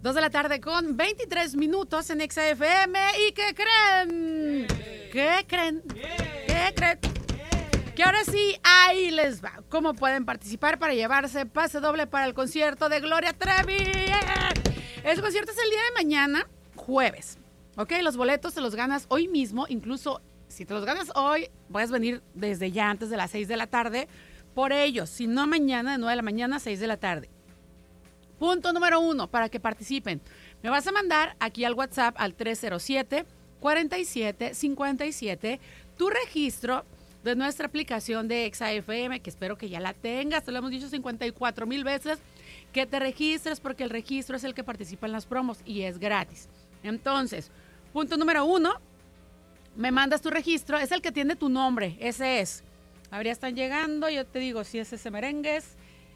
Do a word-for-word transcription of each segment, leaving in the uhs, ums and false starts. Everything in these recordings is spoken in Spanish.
dos de la tarde con veintitrés minutos en Exa F M. ¿Y qué creen? ¿Qué creen? ¿Qué creen? Que ahora sí, ahí les va. ¿Cómo pueden participar para llevarse pase doble para el concierto de Gloria Trevi? El concierto es el día de mañana, jueves. Ok, los boletos te los ganas hoy mismo. Incluso si te los ganas hoy, puedes venir desde ya antes de las seis de la tarde por ellos. Si no, mañana de nueve de la mañana a seis de la tarde. Punto número uno, para que participen. Me vas a mandar aquí al WhatsApp al tres cero siete, cuarenta y siete, cincuenta y siete tu registro de nuestra aplicación de Exa F M, que espero que ya la tengas. Te lo hemos dicho cincuenta y cuatro mil veces, que te registres porque el registro es el que participa en las promos y es gratis. Entonces, punto número uno, me mandas tu registro, es el que tiene tu nombre, ese es. Habría están llegando, yo te digo si es ese merengues.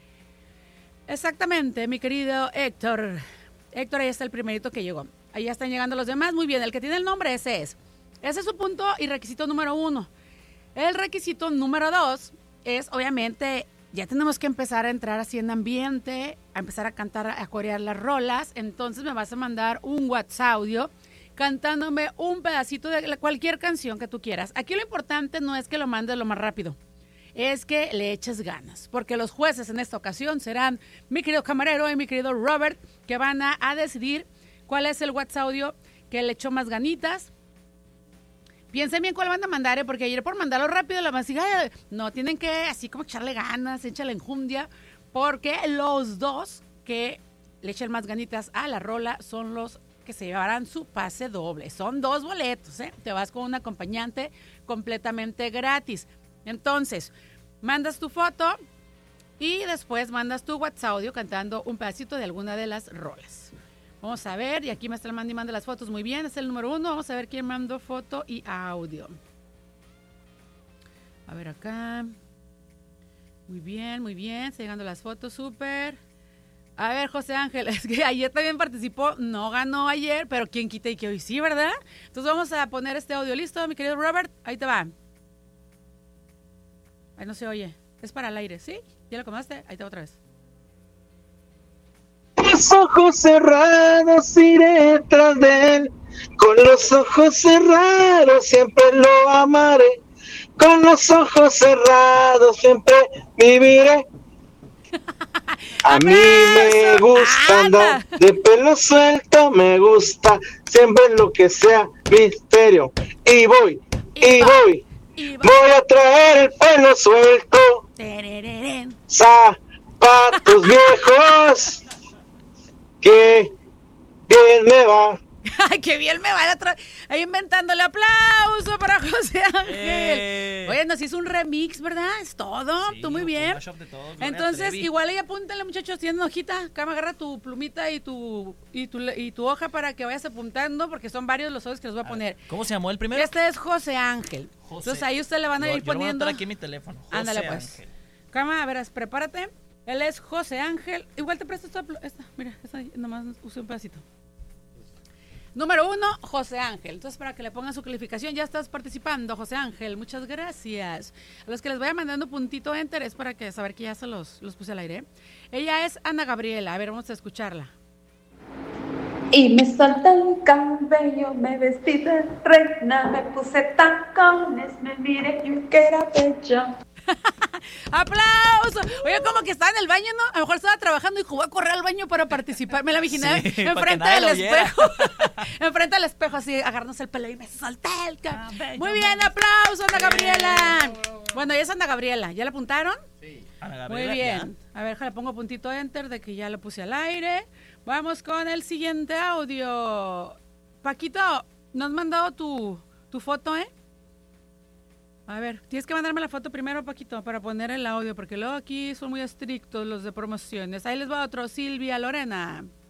Exactamente, mi querido Héctor. Héctor, ahí está el primerito que llegó. Ahí están llegando los demás. Muy bien, el que tiene el nombre, ese es. Ese es su punto y requisito número uno. El requisito número dos es, obviamente, ya tenemos que empezar a entrar así en ambiente, a empezar a cantar, a corear las rolas. Entonces me vas a mandar un WhatsApp audio cantándome un pedacito de cualquier canción que tú quieras. Aquí lo importante no es que lo mandes lo más rápido, es que le eches ganas, porque los jueces en esta ocasión serán mi querido camarero y mi querido Robert, que van a, a decidir cuál es el WhatsApp audio que le echó más ganitas. Piensen bien cuál van a mandar, ¿eh? Porque ayer por mandarlo rápido la más no, tienen que así como echarle ganas, échale enjundia, porque los dos que le echen más ganitas a la rola son los que se llevarán su pase doble. Son dos boletos, ¿eh? Te vas con un acompañante completamente gratis. Entonces, mandas tu foto y después mandas tu WhatsApp audio cantando un pedacito de alguna de las rolas. Vamos a ver, y aquí me está el mando y manda las fotos. Muy bien, es el número uno. Vamos a ver quién mandó foto y audio. A ver acá. Muy bien, muy bien. Están llegando las fotos, súper. A ver, José Ángel, es que ayer también participó, no ganó ayer, pero quién quita y que hoy sí, ¿verdad? Entonces vamos a poner este audio listo, mi querido Robert. Ahí te va. Ahí no se oye. Es para el aire, ¿sí? ¿Ya lo comaste? Ahí te va otra vez. Con los ojos cerrados iré tras de él. Con los ojos cerrados siempre lo amaré. Con los ojos cerrados siempre viviré. A mí me gusta andar de pelo suelto, me gusta siempre lo que sea misterio. Y voy, y voy. Voy a traer el pelo suelto, zapatos viejos, que bien me va. Ay, qué bien me va. Tra- ahí inventando el aplauso para José Ángel. Eh. Oye, nos hizo un remix, ¿verdad? Es todo. Sí, tú muy bien. Todo, entonces, Trevi. Igual ahí apúntale, muchachos, tienen hojita. Acá me agarra tu plumita y tu, y tu y tu hoja para que vayas apuntando, porque son varios los ojos que los voy a poner. ¿Cómo se llamó el primero? Este es José Ángel. José. Entonces ahí usted le van a ir yo, poniendo. Yo voy a aquí mi teléfono. José Ándale, pues. Ángel. Cama, a ver, prepárate. Él es José Ángel. Igual te presto esta, esta. Mira, esta nomás usé un pedacito. Número uno, José Ángel. Entonces, para que le pongan su calificación, ya estás participando, José Ángel. Muchas gracias. A los que les vaya mandando puntito enter es para que saber que ya se los, los puse al aire. Ella es Ana Gabriela. A ver, vamos a escucharla. Y me solté el cabello, me vestí de reina, me puse tacones, me miré y que era bella. ¡Aplauso! Oye, como que estaba en el baño, ¿no? A lo mejor estaba trabajando y jugó a correr al baño para participar. Me la imaginé sí, enfrente del espejo. Enfrente del espejo, así, agarrándose el pelo y me solté el cabello. Muy bien, aplauso, Ana Gabriela. Bueno, ya es Ana Gabriela. ¿Ya la apuntaron? Sí, Ana Gabriela. Muy bien. Ya. A ver, le pongo puntito enter de que ya lo puse al aire. Vamos con el siguiente audio. Paquito, ¿no has mandado tu, tu foto, eh? A ver, tienes que mandarme la foto primero, Paquito, para poner el audio, porque luego aquí son muy estrictos los de promociones. Ahí les va otro, Silvia Lorena.